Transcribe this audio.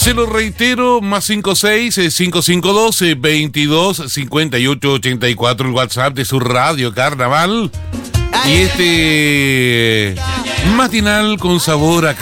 Se lo reitero, más 56-552-22-58-84, el WhatsApp de su radio Carnaval. Y este matinal con sabor a